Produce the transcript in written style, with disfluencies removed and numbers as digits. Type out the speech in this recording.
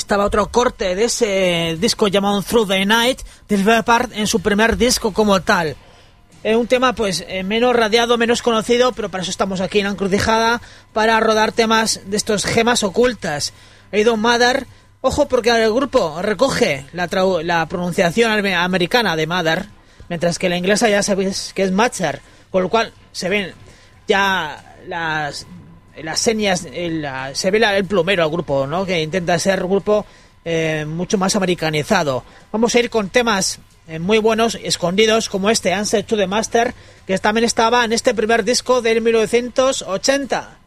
estaba otro corte de ese disco llamado Through the Night de Leppard en su primer disco como tal. Un tema pues menos radiado, menos conocido, pero para eso estamos aquí en la encrucijada, para rodar temas de estos gemas ocultas. He ido Mother, ojo porque el grupo recoge la pronunciación americana de Mother, mientras que la inglesa ya sabéis que es Mother, con lo cual se ven ya las señas, se ve el plumero al grupo, ¿no? Que intenta ser un grupo mucho más americanizado. Vamos a ir con temas muy buenos, escondidos, como este Answer to the Master, que también estaba en este primer disco del 1980.